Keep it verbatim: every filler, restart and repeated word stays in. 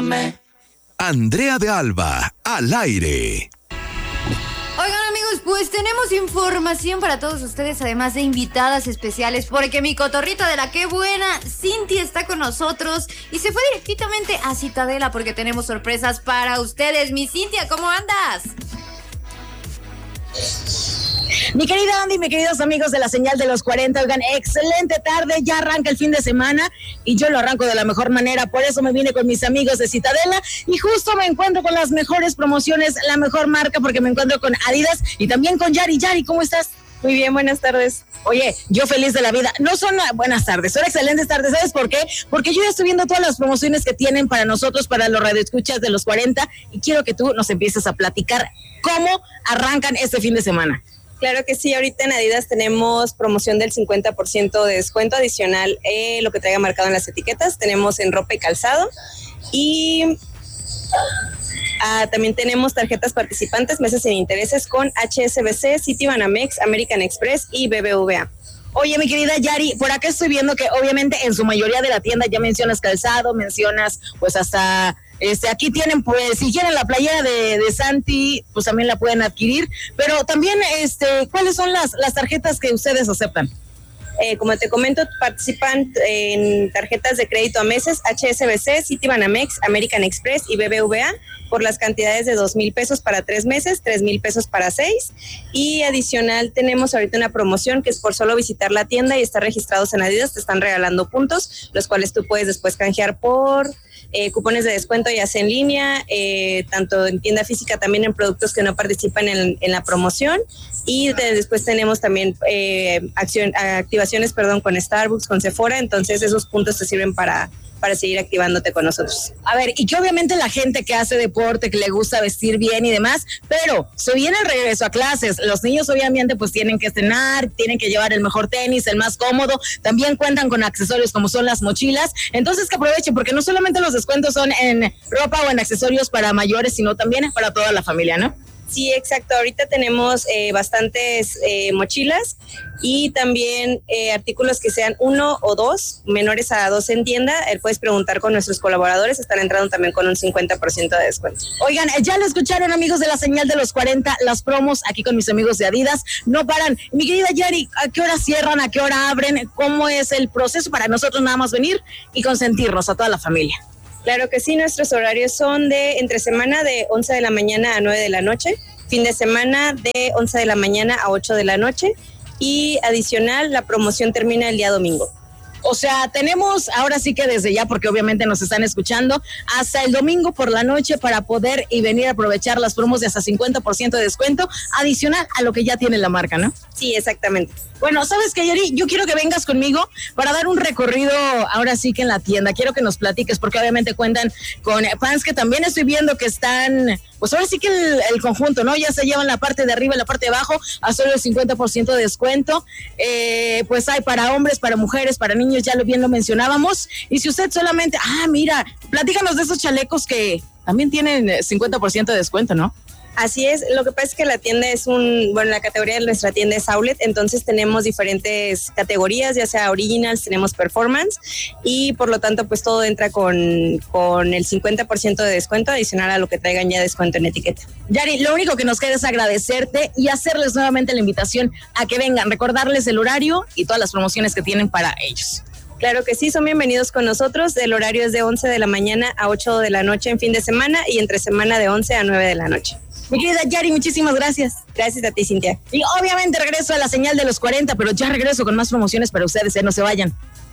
Perdóname. Andrea de Alba, al aire. Oigan, amigos, pues tenemos información para todos ustedes, además de invitadas especiales, porque mi cotorrita de la Qué Buena, Cintia, está con nosotros y se fue directamente a Citadela porque tenemos sorpresas para ustedes. Mi Cintia, ¿cómo andas? Mi querida Andy, mis queridos amigos de la señal de los cuarenta, oigan, excelente tarde, ya arranca el fin de semana y yo lo arranco de la mejor manera, por eso me vine con mis amigos de Citadela y justo me encuentro con las mejores promociones, la mejor marca, porque me encuentro con Adidas y también con Yari. Yari, ¿cómo estás? Muy bien, buenas tardes. Oye, yo feliz de la vida. No son buenas tardes, son excelentes tardes. ¿Sabes por qué? Porque yo ya estoy viendo todas las promociones que tienen para nosotros, para los radioescuchas de los cuarenta, y quiero que tú nos empieces a platicar cómo arrancan este fin de semana. Claro que sí, ahorita en Adidas tenemos promoción del cincuenta por ciento de descuento adicional, eh, lo que traiga marcado en las etiquetas. Tenemos en ropa y calzado y ah, también tenemos tarjetas participantes, meses sin intereses con H S B C, Citibanamex, American Express y B B V A. Oye, mi querida Yari, por acá estoy viendo que obviamente en su mayoría de la tienda ya mencionas calzado, mencionas pues hasta... Este, aquí tienen, pues, si quieren la playera de, de Santi, pues también la pueden adquirir, pero también, este, ¿cuáles son las, las tarjetas que ustedes aceptan? Eh, como te comento, participan en tarjetas de crédito a meses, H S B C, Citibanamex, American Express y B B V A por las cantidades de dos mil pesos para tres meses, tres mil pesos para seis, y adicional tenemos ahorita una promoción que es por solo visitar la tienda y estar registrados en Adidas, te están regalando puntos, los cuales tú puedes después canjear por eh, cupones de descuento, ya sea en línea, eh, tanto en tienda física, también en productos que no participan en, en la promoción, y de, después tenemos también eh, acción, activaciones perdón, con Starbucks, con Sephora, entonces esos puntos te sirven para para seguir activándote con nosotros. A ver, y que obviamente la gente que hace deporte, que le gusta vestir bien y demás, pero se viene el regreso a clases, los niños obviamente pues tienen que cenar, tienen que llevar el mejor tenis, el más cómodo, también cuentan con accesorios como son las mochilas, entonces que aprovechen, porque no solamente los descuentos son en ropa o en accesorios para mayores, sino también para toda la familia, ¿no? Sí, exacto. Ahorita tenemos eh, bastantes eh, mochilas y también eh, artículos que sean uno o dos, menores a dos en tienda. Eh, puedes preguntar con nuestros colaboradores, están entrando también con un cincuenta por ciento de descuento. Oigan, ya lo escucharon, amigos de la señal de los cuarenta, las promos aquí con mis amigos de Adidas, no paran. Mi querida Yari, ¿a qué hora cierran? ¿A qué hora abren? ¿Cómo es el proceso para nosotros nada más venir y consentirnos a toda la familia? Claro que sí, nuestros horarios son de entre semana de once de la mañana a nueve de la noche, fin de semana de once de la mañana a ocho de la noche y adicional la promoción termina el día domingo. O sea, tenemos ahora sí que desde ya, porque obviamente nos están escuchando, hasta el domingo por la noche para poder y venir a aprovechar las promos de hasta cincuenta por ciento de descuento adicional a lo que ya tiene la marca, ¿no? Sí, exactamente. Bueno, ¿sabes qué, Yari? Yo quiero que vengas conmigo para dar un recorrido ahora sí que en la tienda. Quiero que nos platiques, porque obviamente cuentan con fans que también estoy viendo que están, pues ahora sí que el, el conjunto, ¿no? Ya se llevan la parte de arriba y la parte de abajo a solo el cincuenta por ciento de descuento. Eh, pues hay para hombres, para mujeres, para niños, ya lo bien lo mencionábamos. Y si usted solamente, ah, mira, platícanos de esos chalecos que también tienen cincuenta por ciento de descuento, ¿no? Así es, lo que pasa es que la tienda es un, bueno, la categoría de nuestra tienda es outlet, entonces tenemos diferentes categorías, ya sea originals, tenemos performance y por lo tanto pues todo entra con, con el cincuenta por ciento de descuento adicional a lo que traigan ya descuento en etiqueta. Yari, lo único que nos queda es agradecerte y hacerles nuevamente la invitación a que vengan, recordarles el horario y todas las promociones que tienen para ellos. Claro que sí, son bienvenidos con nosotros. El horario es de once de la mañana a ocho de la noche en fin de semana y entre semana de once a nueve de la noche. Mi querida Yari, muchísimas gracias. Gracias a ti, Cintia. Y obviamente regreso a la señal de los cuarenta, pero ya regreso con más promociones para ustedes, ¿eh? No se vayan.